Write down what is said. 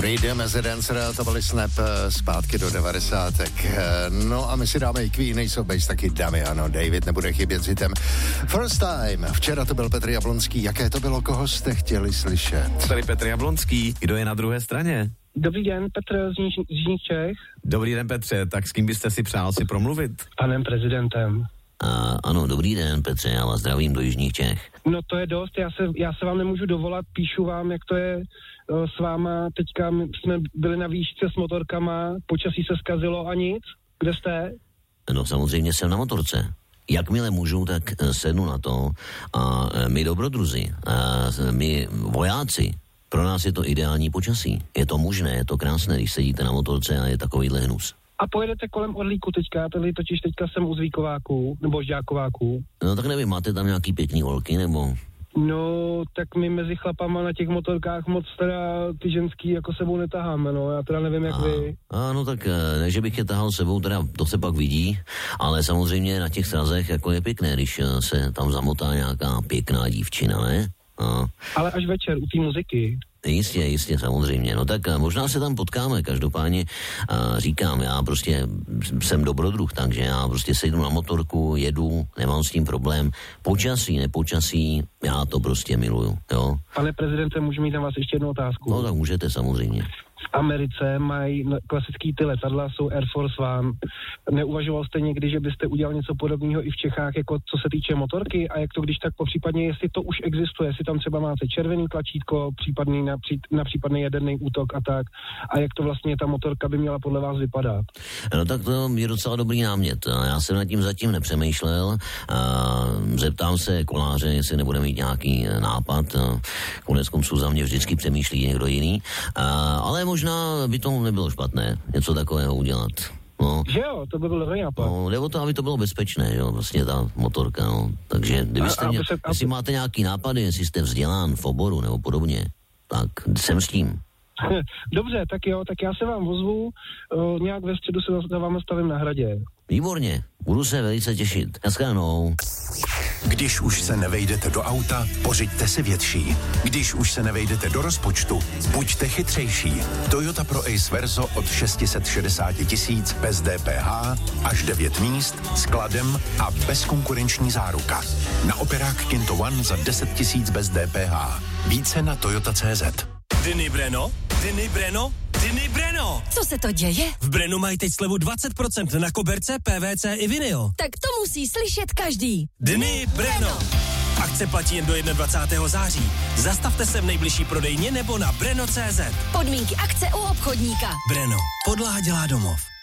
Freedom as a Dancer, to byli Snap zpátky do 90. No a my si dáme i Queen, nejsou bejs, taky dámy, ano, David nebude chybět s hitem First Time. Včera to byl Petr Jablonský, jaké to bylo, koho jste chtěli slyšet? Tady Petr Jablonský, kdo je na druhé straně? Dobrý den, Petr z Jižních Čech. Dobrý den, Petře, tak s kým byste si přál si promluvit? Panem prezidentem. Ano, dobrý den, Petře, já vás zdravím do Jižních Čech. No to je dost, já se vám nemůžu dovolat, píšu vám, jak to je s váma, teďka jsme byli na výšce s motorkama, počasí se zkazilo a nic, kde jste? No samozřejmě jsem na motorce. Jakmile můžu, tak sednu na to a my dobrodruzi, my vojáci, pro nás je to ideální počasí. Je to možné, je to krásné, když sedíte na motorce a je takovýhle hnus. A pojedete kolem Orlíku teďka, totiž teďka jsem u Zvíkováků, nebo Žďákováků. No tak nevím, máte tam nějaký pěkný holky, nebo? No, tak my mezi chlapama na těch motorkách moc teda ty ženský jako sebou netaháme, no, já teda nevím, jak vy. No tak ne, že bych je tahal sebou, teda to se pak vidí, ale samozřejmě na těch srazech jako je pěkné, když se tam zamotá nějaká pěkná dívčina, ne? Ale až večer u té muziky. Jistě, samozřejmě. No tak možná se tam potkáme, každopádně říkám, já prostě jsem dobrodruh, takže já prostě sejdu na motorku, jedu, nemám s tím problém. Počasí, nepočasí, já to prostě miluju, jo. Pane prezidente, můžu mít na vás ještě jednu otázku? No tak můžete, samozřejmě. V Americe mají klasický ty letadla, jsou Air Force One. Neuvažoval jste někdy, že byste udělal něco podobného i v Čechách, jako co se týče motorky, a jak to když tak popřípadně, jestli to už existuje, jestli tam třeba máte červený tlačítko, případný na případný jaderný útok a tak, a jak to vlastně ta motorka by měla podle vás vypadat? No tak to je docela dobrý námět. Já jsem nad tím zatím nepřemýšlel. Zeptám se koláře, jestli nebude mít nějaký nápad. Koneckonců za mě vždycky přemýšlí někdo jiný. Ale možná by to nebylo špatné něco takového udělat. No. Že jo, to by bylo dobrý nápad. No, nebo to, aby to bylo bezpečné, jo, vlastně ta motorka, no. Takže kdybyste jestli máte nějaký nápady, jestli jste vzdělán v oboru nebo podobně, tak jsem s tím. Dobře, tak jo, tak já se vám ozvu, nějak ve středu se za vámi stavím na Hradě. Výborně, budu se velice těšit. Naschledanou. Když už se nevejdete do auta, pořiďte si větší. Když už se nevejdete do rozpočtu, buďte chytřejší. Toyota Pro Ace Verso od 660 000 bez DPH, až 9 míst, skladem a bezkonkurenční záruka. Na operák Kinto One za 10 000 bez DPH. Více na Toyota.cz. Dny Breno? Dny Breno? Dny Breno! Co se to děje? V Brenu mají teď slevu 20% na koberce, PVC i vinyl. Tak to musí slyšet každý. Dny Breno! Akce platí jen do 21. září. Zastavte se v nejbližší prodejně nebo na breno.cz. Podmínky akce u obchodníka. Breno. Podlaha dělá domov.